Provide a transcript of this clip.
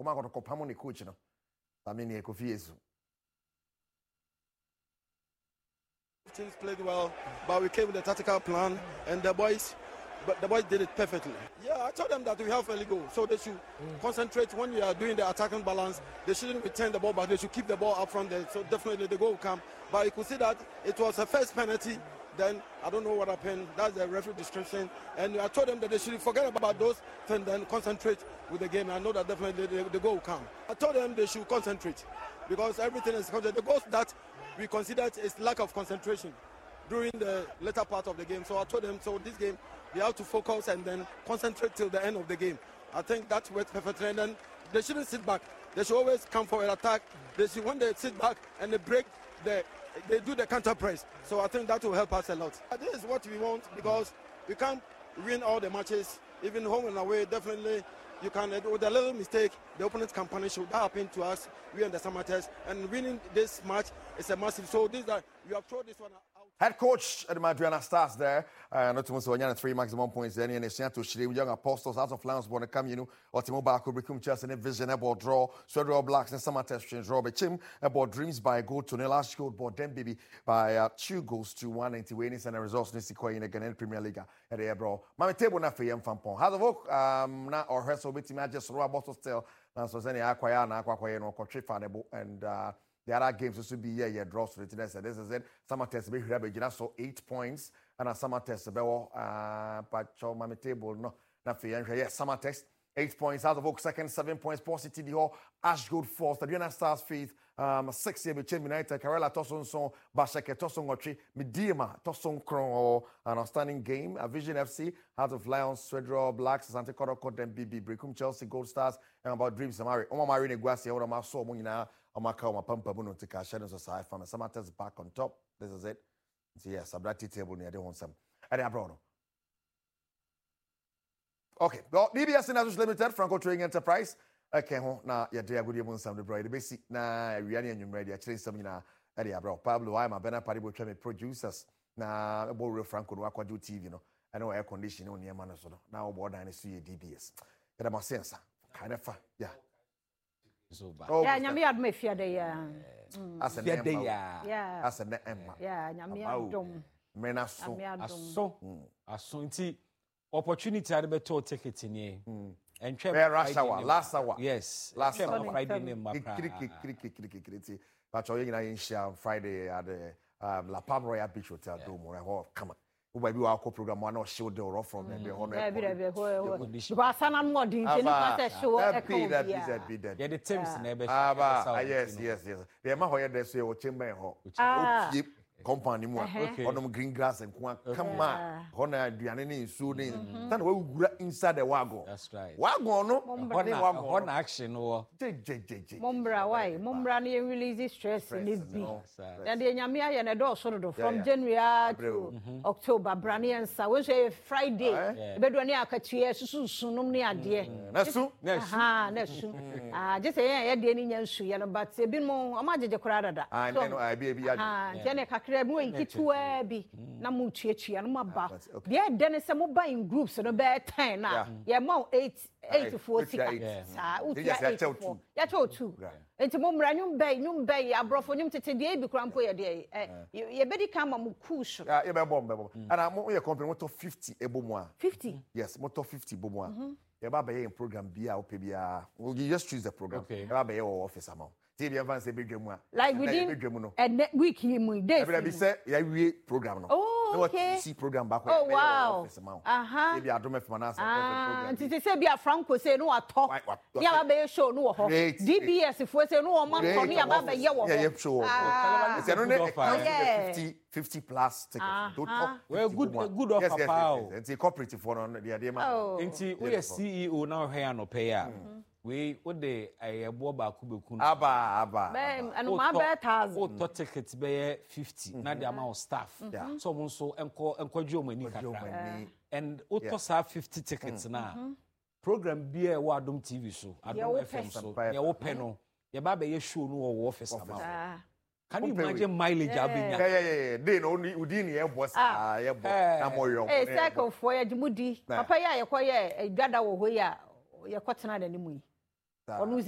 got to come on the coach. No, I mean, he could feel Teams played well, but we came with a tactical plan, and the boys did it perfectly. Yeah, I told them that we have early goal, so they should concentrate when you are doing the attacking balance. They shouldn't return the ball back. They should keep the ball up front there. So definitely the goal will come. But you could see that it was a first penalty. Then I don't know what happened. That's the referee description. And I told them that they should forget about those and then concentrate with the game. I know that definitely the goal will come. I told them they should concentrate because everything is concentrated. The goals that we considered is lack of concentration during the later part of the game. So I told them, so this game, they have to focus and then concentrate till the end of the game. I think that worked perfectly. And then they shouldn't sit back. They should always come for an attack. They should, when they sit back and they break, they do the counter press. So I think that will help us a lot. This is what we want because we can't win all the matches, even home and away. Definitely, you can, with a little mistake, the opponent can punish you. That happened to us. We in the summer test, and winning this match is a massive. So this that you have thrown this one out. Head coach at the Madriana Stars there. Not to say 3 maximum points. Then and it's to Shri Young Apostles out of Lions born come or Timo Baku become just an vision about draw. Swedro Blacks and summer test change Robert Chim about dreams by goal to the last goal board then baby by 2 goals to 190 winnings and the results in the in the Ghanaian Premier League at the bro. Mama table na for yam fampon. How the work na or hustle with him just raw bottle still. And so any acquire na acquire no country fanable and the other games also be here draws to the this is it. Summer test be here be so 8 points and a summer test be but my table no na for yes summer test 8 points out of Oak second 7 points positive the Ashgold fourth Adriana Stars fifth 6 year between United Karela Toson son Basheke Toson Ochi Medima Toson Kron an outstanding game a Vision FC Heart of Lions Swedro Blacks Sante Kodoko then BB Brekum Chelsea Gold Stars and about Dreams Amari Omari Neguasi or ma so munina Omaka Oma Pampa Buno Tika Shadows of Sci Farm Samatas back on top. This is it. So yes, Sabrati table near the one some. At the okay, well, DBS National Limited, Franco Trading Enterprise. Okay, now you're there. Good evening, some the bride. The basic na Riani and you ready. Actually, some na Eddie Abro Pablo. I'm a Bena Paribo Chemi producers. Na Boro Franco do Aqua do TV. No, I know air conditioning on your man so now board and see DBS. Get a more sense. Kind of yeah. So bad. Oh, yeah, nyame adme fia de ya. As a Yeah, they name. are. Yeah. As a name. Yeah, nyame adom. Menaso. Aso nti opportunity ade beto ticket ni. And rush hour, last hour. Yes. Last hour. Friday name mapra. Cricket. But you know in share Friday at the La Palm Royal Beach Hotel Dome. Come on. We will our program one or show the raw from the honor. Because sana mo din ni pa show e come. Yeah, the teams na be. Yes. The ma hoye dey so e wo chamber ho. Company mu onom green grass and come on. Hona aduane ni nsu ni. Tan we gura inside the wagon. That's right. Wagon no. Hona action no. Mombra why? Mombra ni release stress ni bi. And the nyame aye na do so do from January to October brani ensa. We say Friday. Be do ni akatua susu sunum ni ade. Nasu? Aha, nasu. Just say ye de ni nyansu ye no but e bi mo o ma jeje kora dada. So I be mu enkitua bi na mu tuatua no maba de den se mo ba in groups no be 10 na ye ma 8 to 4 tika sa utia 8 ya cho 2 enti mo mra nyum bay abrofo nyum tete de bi krampo ye de ye bedi kama mu kush ye be bom ana mo ye company moto 50 ebomu 50 yes moto 50 ebomu ye ba be in program bia ope bia you just choose the program ye ba be your office amount like within a week days. Everybody say yeah we program no. Oh, okay. See program back. Oh wow. Maybe I don't have program. Nti say bia Franco say no ato. Ya ba be show no ho. DBS if we say no man ko no ya ba be ye wo. Yeah show. It's no 50 plus tickets. Well good offer pal. It's a cooperative for on the idea man. Nti we CEO now here no pay a. We what the abo ba ku beku aba and my bet has to tickets be 50 na the amount of staff so mo so enko dwom ani kakra and to sa 50 tickets na program bi e wa Adom TV so Adom FM so ye wo pe no ye ba be ye show no wo office ama can you imagine mileage abenya yeah they no udin ye boss ye boss na moyo second for ye jimudi papa ya ye koye gada wo ho ya ye kwotena da ni mu yi